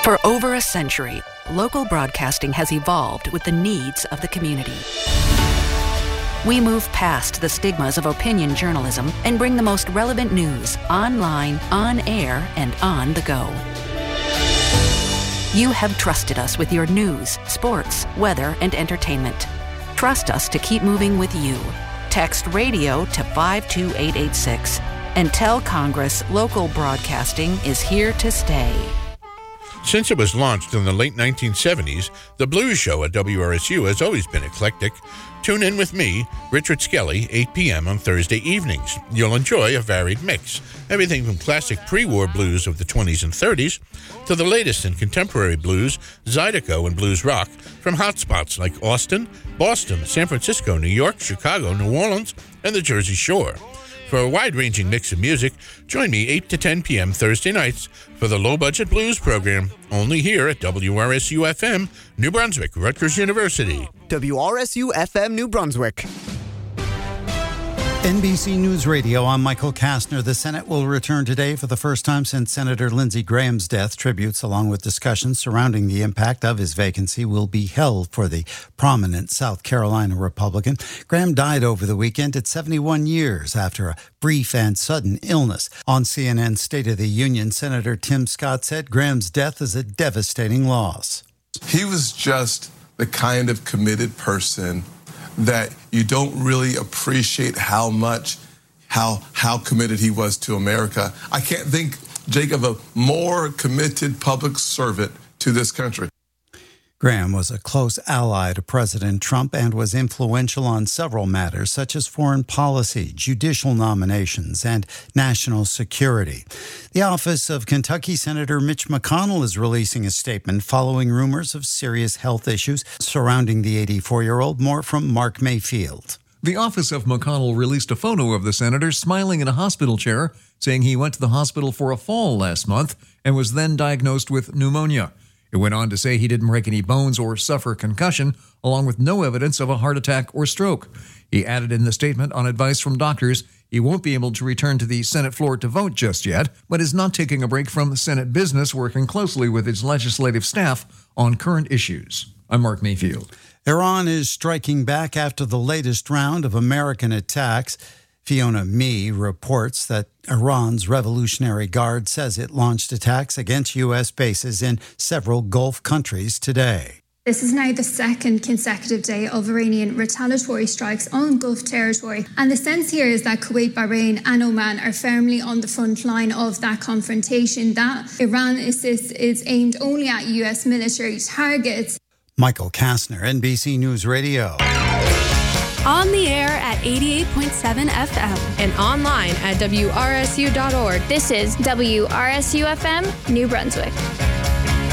For over a century, local broadcasting has evolved with the needs of the community. We move past the stigmas of opinion journalism and bring the most relevant news online, on air, and on the go. You have trusted us with your news, sports, weather, and entertainment. Trust us to keep moving with you. Text radio to 52886 and tell Congress local broadcasting is here to stay. Since it was launched in the late 1970s, the Blues Show at WRSU has always been eclectic. Tune in with me, Richard Skelly, 8 p.m. on Thursday evenings. You'll enjoy a varied mix. Everything from classic pre-war blues of the 20s and 30s to the latest in contemporary blues, Zydeco, and blues rock from hotspots like Austin, Boston, San Francisco, New York, Chicago, New Orleans, and the Jersey Shore. For a wide-ranging mix of music, join me 8 to 10 p.m. Thursday nights for the Low Budget Blues program, only here at WRSU-FM, New Brunswick, Rutgers University. WRSU-FM, New Brunswick. NBC News Radio, I'm Michael Kastner. The Senate will return today for the first time since Senator Lindsey Graham's death. Tributes, along with discussions surrounding the impact of his vacancy, will be held for the prominent South Carolina Republican. Graham died over the weekend at 71 years after a brief and sudden illness. On CNN's State of the Union, Senator Tim Scott said Graham's death is a devastating loss. He was just the kind of committed person that you don't really appreciate how committed he was to America. I can't think, Jake, of a more committed public servant to this country. Graham was a close ally to President Trump and was influential on several matters such as foreign policy, judicial nominations, and national security. The office of Kentucky Senator Mitch McConnell is releasing a statement following rumors of serious health issues surrounding the 84-year-old. More from Mark Mayfield. The office of McConnell released a photo of the senator smiling in a hospital chair, saying he went to the hospital for a fall last month and was then diagnosed with pneumonia. It went on to say he didn't break any bones or suffer concussion, along with no evidence of a heart attack or stroke. He added in the statement, on advice from doctors, he won't be able to return to the Senate floor to vote just yet, but is not taking a break from Senate business, working closely with its legislative staff on current issues. I'm Mark Mayfield. Iran is striking back after the latest round of American attacks. Fiona Mee reports that Iran's Revolutionary Guard says it launched attacks against U.S. bases in several Gulf countries today. This is now the second consecutive day of Iranian retaliatory strikes on Gulf territory. And the sense here is that Kuwait, Bahrain and Oman are firmly on the front line of that confrontation. That Iran assist is aimed only at U.S. military targets. Michael Kastner, NBC News Radio. On the air at 88.7 FM. And online at WRSU.org. This is WRSU-FM, New Brunswick.